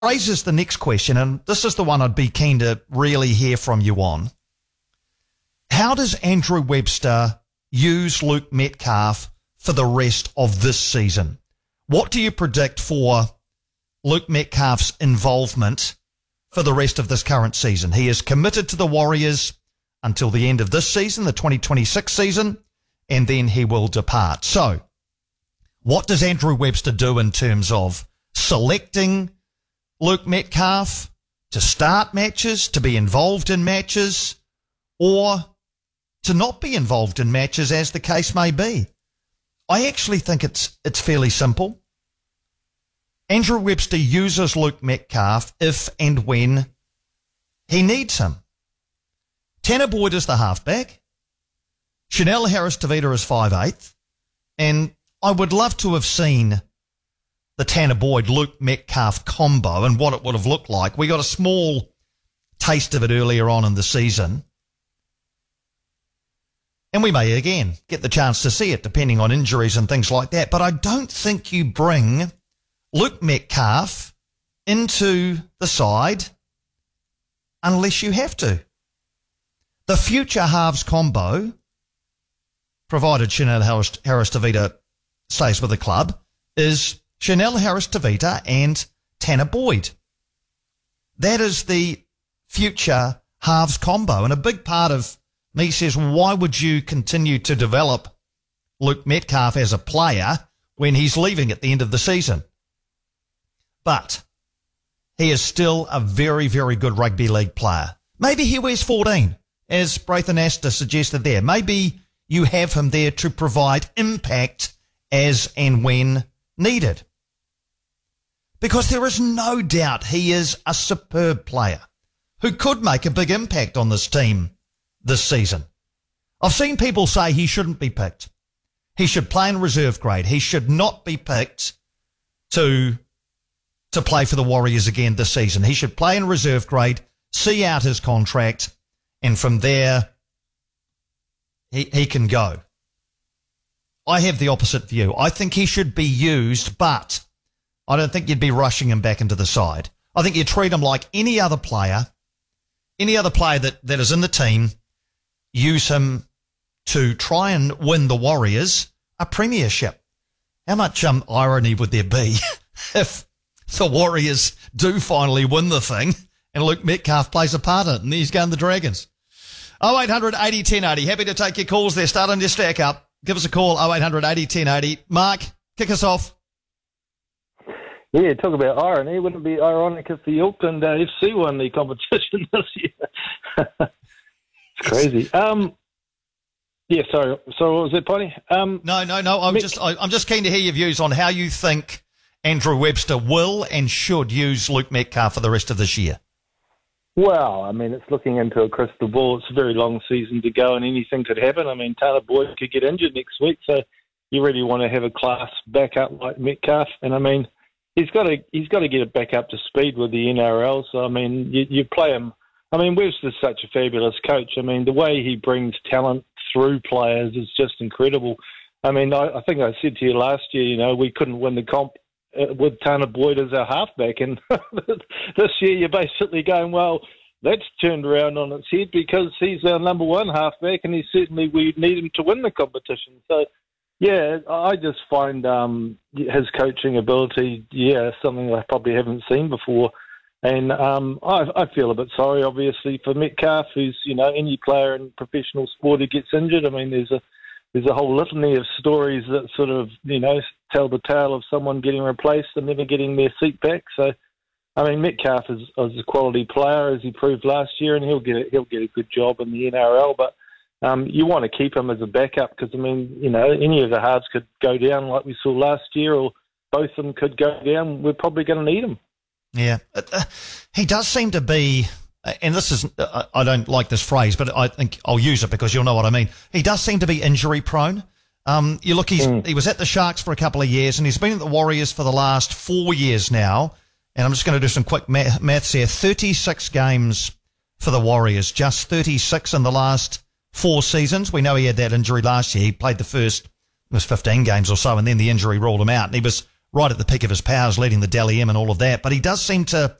raises the next question, and this is the one I'd be keen to really hear from you on. How does Andrew Webster use Luke Metcalf for the rest of this season? What do you predict for Luke Metcalf's involvement for the rest of this current season? He is committed to the Warriors until the end of this season, the 2026 season, and then he will depart. So, what does Andrew Webster do in terms of selecting Luke Metcalf to start matches, to be involved in matches, or to not be involved in matches, as the case may be? I actually think it's fairly simple. Andrew Webster uses Luke Metcalf if and when he needs him. Tanner Boyd is the halfback. Chanel Harris-Tavita is 5'8", and I would love to have seen the Tanner Boyd-Luke Metcalf combo and what it would have looked like. We got a small taste of it earlier on in the season, and we may again get the chance to see it depending on injuries and things like that. But I don't think you bring Luke Metcalf into the side unless you have to. The future halves combo, provided Chanel Harris-Tavita stays with the club, is Chanel Harris-Tavita and Tanner Boyd. That is the future halves combo. And a big part of me says, why would you continue to develop Luke Metcalf as a player when he's leaving at the end of the season? But he is still a very, very good rugby league player. Maybe he wears 14, as Braithen Astor suggested there. Maybe you have him there to provide impact as and when needed. Because there is no doubt he is a superb player who could make a big impact on this team this season. I've seen people say he shouldn't be picked. He should play in reserve grade. He should not be picked to play for the Warriors again this season. He should play in reserve grade, see out his contract, and from there he can go. I have the opposite view. I think he should be used, but I don't think you'd be rushing him back into the side. I think you treat him like any other player that is in the team. Use him to try and win the Warriors a premiership. How much irony would there be if the Warriors do finally win the thing and Luke Metcalf plays a part in it and he's going the Dragons? 0800 80 1080. Happy to take your calls there. Start on your stack up. Give us a call, 0800 80 1080. Mark, kick us off. Yeah, talk about irony. Wouldn't it be ironic if the Auckland FC won the competition this year? It's crazy. Yeah, sorry. So what was it, Potty? No. I'm just keen to hear your views on how you think Andrew Webster will and should use Luke Metcalf for the rest of this year. Well, I mean, it's looking into a crystal ball. It's a very long season to go, and anything could happen. I mean, Tanner Boyd could get injured next week, so you really want to have a class backup like Metcalf. And I mean, he's got to get it back up to speed with the NRL. So I mean, you play him. I mean, Webster's such a fabulous coach. I mean, the way he brings talent through players is just incredible. I mean, I think I said to you last year, you know, we couldn't win the comp with Tanner Boyd as our halfback, and this year you're basically going, well, that's turned around on its head because he's our number one halfback, and we need him to win the competition. So, yeah, I just find his coaching ability, something I probably haven't seen before. And I feel a bit sorry, obviously, for Metcalf, who's, you know, any player in professional sport who gets injured. I mean, there's a whole litany of stories that sort of, you know, tell the tale of someone getting replaced and never getting their seat back. So, I mean, Metcalf is a quality player, as he proved last year, and he'll get a good job in the NRL. But you want to keep him as a backup because, I mean, you know, any of the halves could go down like we saw last year, or both of them could go down. We're probably going to need him. Yeah. He does seem to be, and this is, I don't like this phrase, but I think I'll use it because you'll know what I mean. He does seem to be injury prone. You look, he was at the Sharks for a couple of years, and he's been at the Warriors for the last 4 years now. And I'm just going to do some quick maths here. 36 games for the Warriors, just 36 in the last 4 seasons. We know he had that injury last year. He played the first, it was 15 games or so, and then the injury ruled him out. And he was right at the peak of his powers, leading the Dally M and all of that. But he does seem to